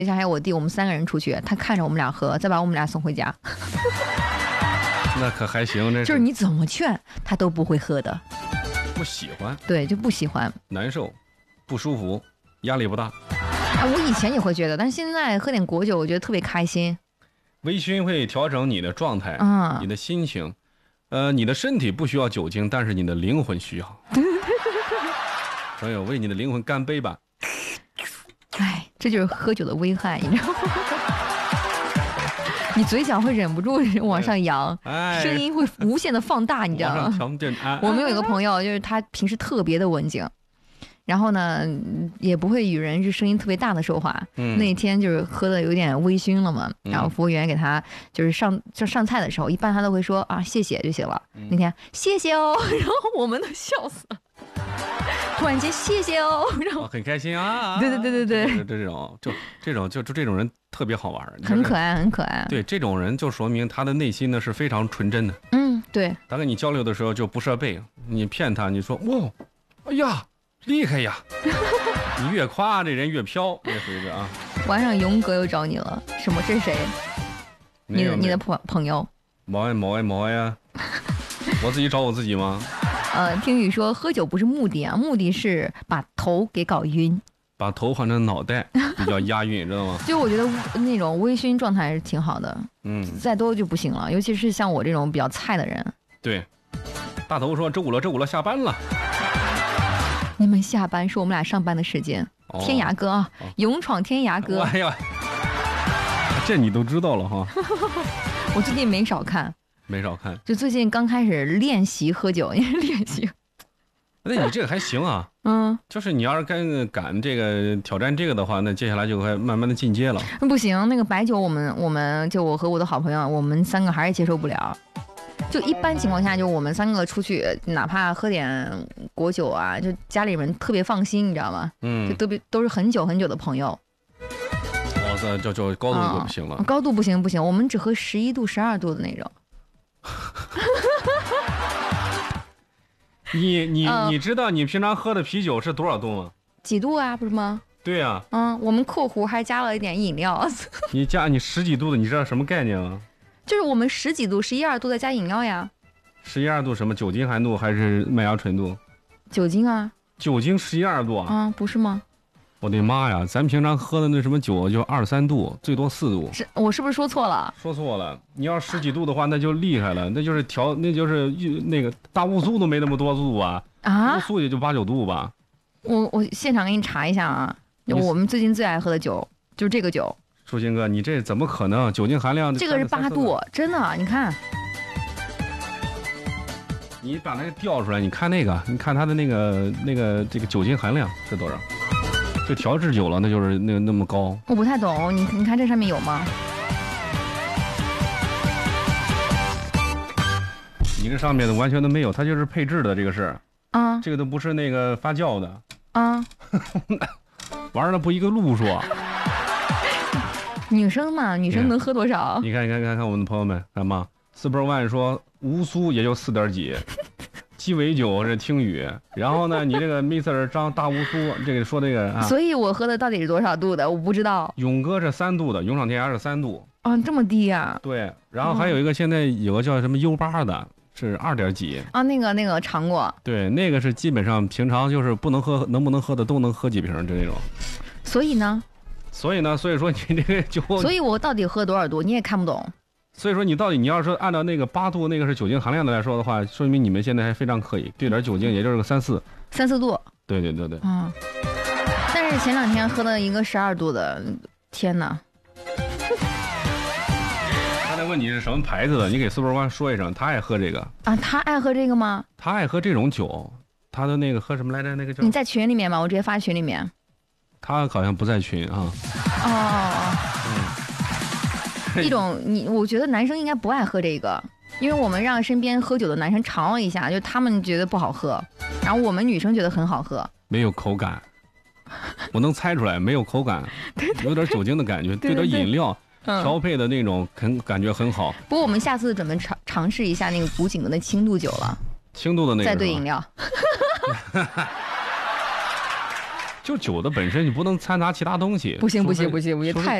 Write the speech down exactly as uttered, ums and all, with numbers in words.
下还有我弟，我们三个人出去，他看着我们俩喝，再把我们俩送回家。 那可还行，这是就是你怎么劝他都不会喝的， 不喜欢， 对，就不喜欢， 难受，不舒服，压力不大。 啊，我以前也会觉得，但是现在喝点果酒，我觉得特别开心。 微醺会调整你的状态， 嗯， 你的心情，呃，你的身体不需要酒精，但是你的灵魂需要。朋友，为你的灵魂干杯吧！ 哎，这就是喝酒的危害，你知道吗？你嘴角会忍不住往上扬， 哎， 声音会无限的放大，你知道吗？ 哎、 我们有一个朋友，就是他平时特别的文静，然后呢，也不会与人是声音特别大的说话。嗯，那天就是喝的有点微醺了嘛，然后服务员给他就是上就上菜的时候，一般他都会说啊谢谢就行了。嗯、那天谢谢哦，然后我们都笑死了。突然间谢谢哦，然后、 哦、很开心啊！ 对对对对对， 这种就这种就就这种人特别好玩， 很可爱很可爱。 对，这种人就说明他的内心呢是非常纯真的。 嗯，对。 他跟你交流的时候就不设备，你骗他，你说哇，哎呀厉害呀，你越夸这人越飘，这属于个啊。 晚上勇哥又找你了，什么？这是谁？你的你的朋朋友？ 毛呀毛呀毛呀！我自己找我自己吗？ 呃，听雨说喝酒不是目的啊，目的是把头给搞晕， 把头换成脑袋比较押韵，知道吗？ 就我觉得那种微醺状态是挺好的， 嗯， 再多就不行了，尤其是像我这种比较菜的人。 对，大头说周五了，周五了，下班了。 你们下班是我们俩上班的时间。哦、天涯歌啊，哦、勇闯天涯歌。 哎呀，这你都知道了哈。 我最近没少看。 没少看， 就最近刚开始练习喝酒，也是练习。 那你这个还行啊，嗯，就是你要是敢敢这个挑战这个的话，那接下来就会慢慢的进阶了。 不行，那个白酒我们我们就我和我的好朋友，我们三个还是接受不了。就一般情况下，就我们三个出去，哪怕喝点果酒啊，就家里人特别放心，你知道吗？嗯，就特别都是很久很久的朋友。 哇塞，就就高度就不行了、 嗯，高度不行不行，我们只喝十一度、十二度的那种。 你你、呃、你知道你平常喝的啤酒是多少度吗？ 几度啊，不是吗？ 对呀、啊， 嗯，我们括弧还加了一点饮料。 你加你十几度的，你知道什么概念吗？ 就是我们十几度、十一二度再加饮料呀。 十一二度什么？酒精含度还是麦芽纯度？ 酒精啊。 酒精十一二度啊？ 啊，不是吗？ 我的妈呀，咱平常喝的那什么酒就二三度，最多四度。 是我是不是说错了？ 说错了，你要十几度的话，那就厉害了，那就是调，那就是那个大乌苏都没那么多度啊。啊？乌苏也就八九度吧。 我我现场给你查一下啊，我们最近最爱喝的酒就是这个酒。 舒心哥，你这怎么可能？酒精含量这个是八度，真的，你看。 你把那个调出来，你看那个，你看它的那个那个这个酒精含量是多少？就调制酒了，那就是那那么高。 我不太懂，你你看这上面有吗？ 你这上面的完全都没有，它就是配制的，这个是啊，这个都不是那个发酵的啊，玩儿的不一个路数。 女生嘛，女生能喝多少？ 你看，你看，看看我们的朋友们，看嘛 ，Super One 说乌苏也就四点几。鸡尾酒是听雨，然后呢，你这个 Mister 张大乌苏，这个说这个啊， 所以我喝的到底是多少度的？我不知道。 勇哥是三度的，勇闯天涯是三度。 啊，这么低呀、啊？ 对，然后还有一个现在有个叫什么 U 八的，是二点几。 啊，那个那个尝过。 对，那个是基本上平常就是不能喝，能不能喝的都能喝几瓶，就那种。 所以呢？ 所以呢？所以说你这个酒， 所以我到底喝多少度？你也看不懂。 所以说你到底你要是按照那个八度那个是酒精含量的来说的话，说明你们现在还非常可以，兑点酒精也就是个三四三四度。 对对对对。 嗯。但是前两天喝了一个十二度的，天哪！ 他在问你是什么牌子的，你给 Super One 说一声，他爱喝这个啊？他爱喝这个吗？ 他爱喝这种酒，他的那个喝什么来着？那个叫你在群里面吗？我直接发群里面。 他好像不在群啊。 哦哦哦。嗯。一种你，我觉得男生应该不爱喝这个，因为我们让身边喝酒的男生尝了一下，就他们觉得不好喝，然后我们女生觉得很好喝， 没有口感，我能猜出来，没有口感，有点酒精的感觉，对点饮料调配的那种，很感觉很好。 不过我们下次准备尝尝试一下那个古井的那轻度酒了， 轻度的那个， 再兑饮料。 就酒的本身你不能掺杂其他东西。 不行不行除非不行，我觉得除非太